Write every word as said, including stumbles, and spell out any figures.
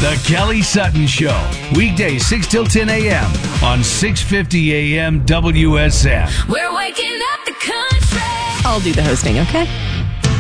The Kelly Sutton Show. Weekdays six till ten a.m. on six fifty a.m. W S M. We're waking up the country. I'll do the hosting, okay?